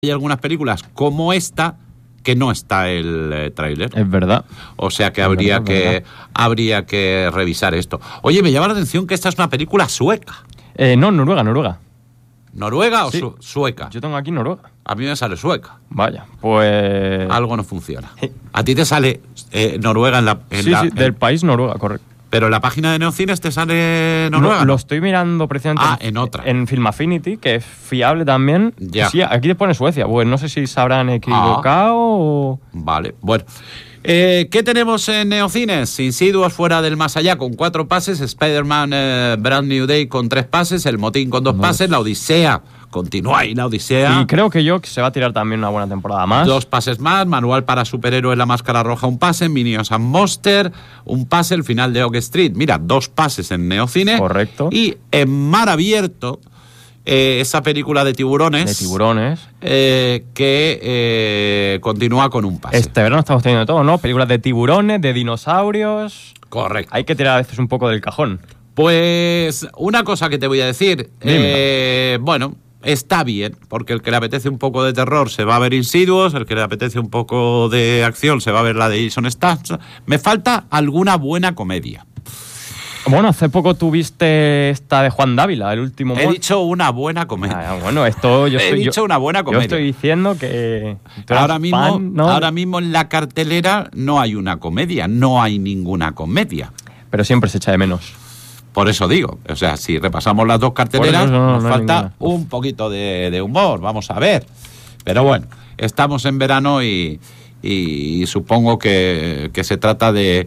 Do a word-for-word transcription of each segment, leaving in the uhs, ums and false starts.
Hay algunas películas como esta que no está el eh, tráiler. Es verdad. O sea que Es habría verdad, que verdad. habría que revisar esto. Oye, me llama la atención que esta es una película sueca. Eh, no, Noruega, Noruega. ¿Noruega o Sí. su- sueca? Yo tengo aquí Noruega. A mí me sale sueca. Vaya, pues... Algo no funciona. Sí. A ti te sale eh, Noruega en la... en sí, la- sí, en- del país Noruega, correcto. Pero en la página de Neocines te sale Noruega. No, ¿no? lo estoy mirando precisamente Ah, en otra. En Film Affinity, que es fiable también. Ya. Sí, aquí te pone Suecia. Pues no sé si se habrán equivocado o... Vale, bueno. Eh, ¿Qué tenemos en Neocines? Insidious fuera del más allá con cuatro pases, Spider-Man eh, Brand New Day con tres pases, El Motín con dos Dos. pases, La Odisea continúa ahí, La Odisea. Y creo que yo que se va a tirar también una buena temporada más. Dos pases más, Manual para Superhéroes La Máscara Roja un pase, Minions and Monster un pase, el final de Oak Street. Mira, dos pases en Neocine. Correcto. Y en Mar Abierto, eh, esa película de tiburones. De tiburones. eh, que eh, continúa con un pase. Este verano estamos teniendo todo, ¿no? Películas de tiburones, de dinosaurios. Correcto. Hay que tirar a veces un poco del cajón. Pues una cosa que te voy a decir. Eh, bueno, está bien, porque el que le apetece un poco de terror se va a ver Insidious, el que le apetece un poco de acción se va a ver la de Jason Statham. Me falta alguna buena comedia. Bueno, hace poco tuviste esta de Juan Dávila, el último He mon- dicho una buena comedia. Ah, bueno, esto yo He estoy, dicho yo- una buena Yo comedia. estoy diciendo que tú eres Ahora mismo, fan, ¿no? ahora mismo en la cartelera no hay una comedia, no hay ninguna comedia. Pero siempre se echa de menos. Por eso digo, o sea, si repasamos las dos carteleras, Por eso no, nos no hay falta ninguna. un poquito de, de humor, vamos a ver. Pero bueno, estamos en verano y, y supongo que, que se trata de,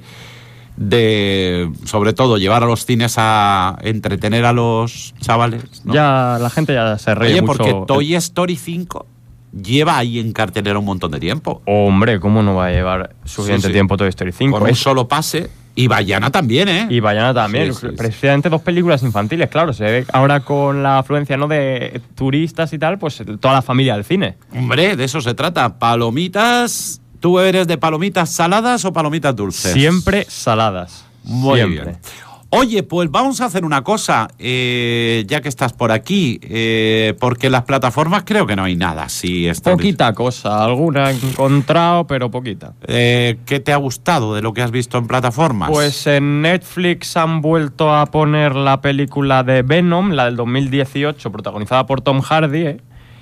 de, sobre todo, llevar a los cines a entretener a los chavales, ¿no? Ya la gente ya se ríe Oye, mucho. porque Toy Story cinco lleva ahí en cartelera un montón de tiempo. Hombre, ¿cómo no va a llevar suficiente Sí, sí. tiempo Toy Story cinco? Con un Es- solo pase. Y Bayana también, ¿eh? Y Bayana también. Sí, sí, sí. Precisamente dos películas infantiles, claro. Se ve ahora con la afluencia, ¿no?, de turistas y tal, pues toda la familia al cine. Hombre, de eso se trata. Palomitas. ¿Tú eres de palomitas saladas o palomitas dulces? Siempre saladas. Muy Siempre. bien. Oye, pues vamos a hacer una cosa, eh, ya que estás por aquí, eh, porque en las plataformas creo que no hay nada. Sí, está- Poquita cosa. Alguna he encontrado, pero poquita. Eh, ¿Qué te ha gustado de lo que has visto en plataformas? Pues en Netflix han vuelto a poner la película de Venom, la del dos mil dieciocho, protagonizada por Tom Hardy. ¿eh?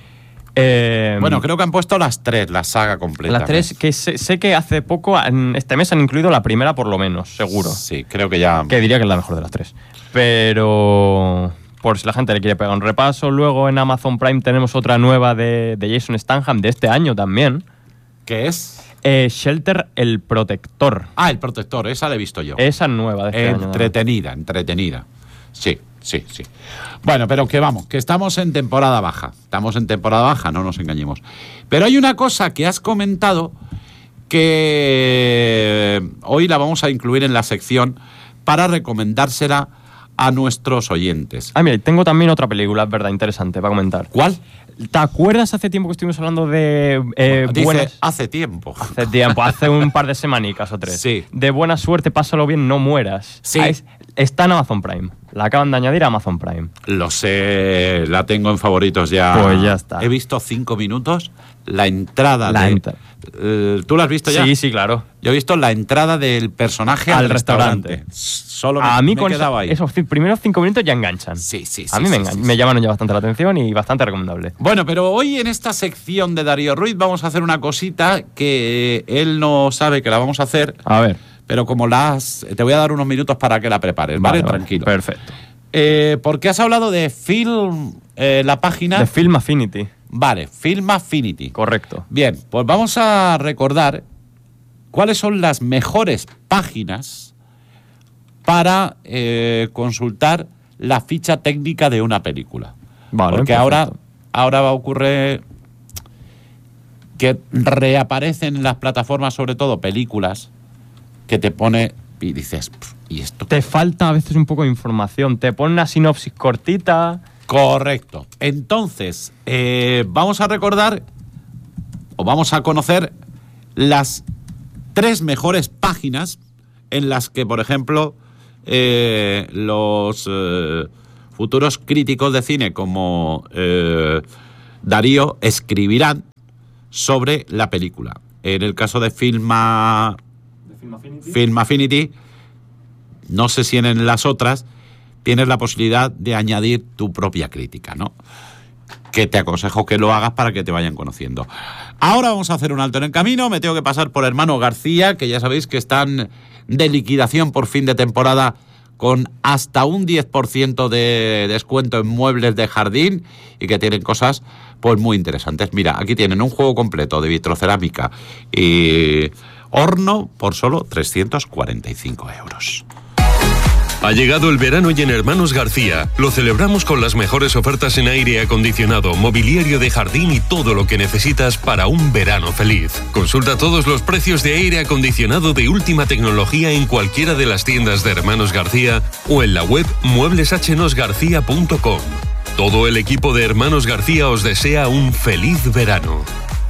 Eh, Bueno, creo que han puesto las tres, la saga completa. las tres, que sé, sé que hace poco, en este mes han incluido la primera por lo menos, seguro. Sí, creo que ya... Que diría que es la mejor de las tres. Pero por si la gente le quiere pegar un repaso, luego en Amazon Prime tenemos otra nueva de, de Jason Statham de este año también. ¿Qué es? Eh, Shelter el Protector. Ah, El Protector, esa la he visto yo. Esa nueva de este año. Entretenida, entretenida. Sí, sí, sí. Bueno, pero que vamos, que estamos en temporada baja. Estamos en temporada baja, no nos engañemos. Pero hay una cosa que has comentado que hoy la vamos a incluir en la sección para recomendársela a nuestros oyentes. Ah, mira, tengo también otra película, es verdad, interesante para comentar. ¿Cuál? ¿Te acuerdas hace tiempo que estuvimos hablando de eh, Dice, buenas... hace tiempo. Hace tiempo, hace un par de semanicas o tres. Sí. De buena suerte, pásalo bien, no mueras. Sí. Ah, es- está en Amazon Prime. La acaban de añadir a Amazon Prime. Lo sé, la tengo en favoritos ya. Pues ya está. He visto cinco minutos, la entrada La de... entra- Eh, ¿Tú la has visto ya? Sí, sí, claro. Yo he visto la entrada del personaje al, Al restaurante. restaurante. Solo me, A mí me con he quedado ahí. esos ci- primeros cinco minutos ya enganchan. Sí, sí, sí. A mí sí, me, sí, engan- sí. me llamaron ya bastante la atención y bastante recomendable. Bueno, pero hoy en esta sección de Darío Ruiz vamos a hacer una cosita que él no sabe que la vamos a hacer, A ver. pero como la has... Te voy a dar unos minutos para que la prepares, ¿vale? Vale, vale, Tranquilo. Perfecto. Eh, porque has hablado de Film, eh, la página... De Film Affinity. Vale, Film Affinity. Correcto. Bien, pues vamos a recordar cuáles son las mejores páginas para eh, consultar la ficha técnica de una película. Vale, Porque perfecto. ahora, ahora va a ocurrir que reaparecen en las plataformas, sobre todo películas, que te pone y dices, "Pf, ¿y esto? Te falta a veces un poco de información. Te pone una sinopsis cortita. Correcto. Entonces, eh, vamos a recordar o vamos a conocer las tres mejores páginas en las que, por ejemplo, eh, los eh, futuros críticos de cine como eh, Darío escribirán sobre la película. En el caso de Filma, ¿De Film Affinity? Film Affinity, no sé si en las otras tienes la posibilidad de añadir tu propia crítica, ¿no? Que te aconsejo que lo hagas para que te vayan conociendo. Ahora vamos a hacer un alto en el camino. Me tengo que pasar por Hermanos García, que ya sabéis que están de liquidación por fin de temporada con hasta un diez por ciento de descuento en muebles de jardín y que tienen cosas pues muy interesantes. Mira, aquí tienen un juego completo de vitrocerámica y horno por solo trescientos cuarenta y cinco euros. Ha llegado el verano y en Hermanos García lo celebramos con las mejores ofertas en aire acondicionado, mobiliario de jardín y todo lo que necesitas para un verano feliz. Consulta todos los precios de aire acondicionado de última tecnología en cualquiera de las tiendas de Hermanos García o en la web muebles h nos garcía punto com. Todo el equipo de Hermanos García os desea un feliz verano.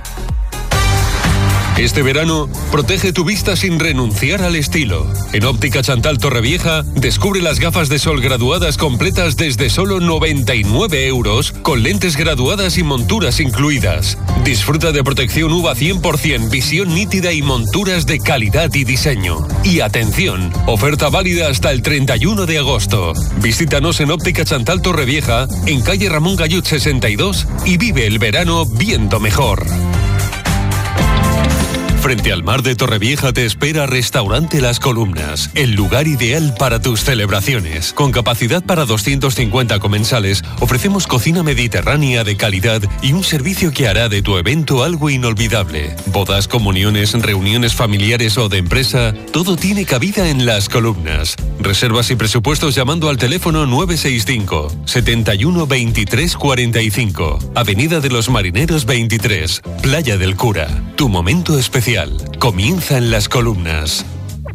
Este verano, protege tu vista sin renunciar al estilo. En Óptica Chantal Torrevieja, descubre las gafas de sol graduadas completas desde solo noventa y nueve euros, con lentes graduadas y monturas incluidas. Disfruta de protección U V A cien por ciento, visión nítida y monturas de calidad y diseño. Y atención, oferta válida hasta el treinta y uno de agosto. Visítanos en Óptica Chantal Torrevieja, en calle Ramón Gallut sesenta y dos, y vive el verano viendo mejor. Frente al mar de Torrevieja te espera Restaurante Las Columnas, el lugar ideal para tus celebraciones. Con capacidad para doscientos cincuenta comensales, ofrecemos cocina mediterránea de calidad y un servicio que hará de tu evento algo inolvidable. Bodas, comuniones, reuniones familiares o de empresa, todo tiene cabida en Las Columnas. Reservas y presupuestos llamando al teléfono nueve seis cinco, setenta y uno, veintitrés cuarenta y cinco, Avenida de los Marineros veintitrés, Playa del Cura. Tu momento especial comienza en Las Columnas.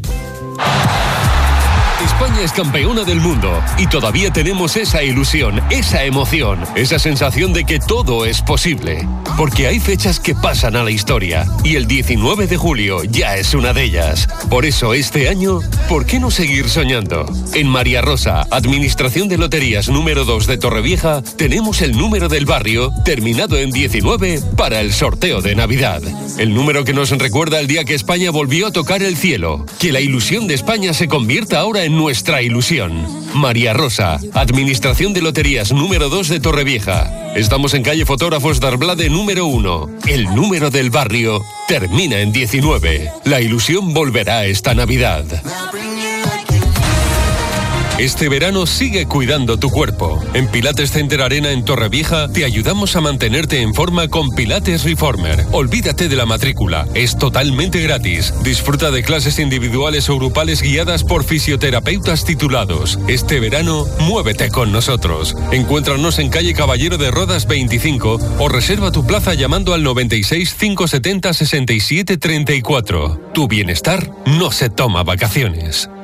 España es campeona del mundo y todavía tenemos esa ilusión, esa emoción, esa sensación de que todo es posible. Porque hay fechas que pasan a la historia y el diecinueve de julio ya es una de ellas. Por eso este año, ¿por qué no seguir soñando? En María Rosa, Administración de Loterías número dos de Torrevieja, tenemos el número del barrio terminado en diecinueve para el sorteo de Navidad. El número que nos recuerda el día que España volvió a tocar el cielo. Que la ilusión de España se convierta ahora en nuestra ilusión. María Rosa, Administración de Loterías número dos de Torrevieja. Estamos en calle Fotógrafos d'Arblade número uno. El número del barrio termina en diecinueve. La ilusión volverá esta Navidad. Este verano sigue cuidando tu cuerpo. En Pilates Center Arena en Torrevieja te ayudamos a mantenerte en forma con Pilates Reformer. Olvídate de la matrícula, es totalmente gratis. Disfruta de clases individuales o grupales guiadas por fisioterapeutas titulados. Este verano, muévete con nosotros. Encuéntranos en calle Caballero de Rodas veinticinco o reserva tu plaza llamando al noventa y seis, quinientos setenta, sesenta y siete, treinta y cuatro. Tu bienestar no se toma vacaciones.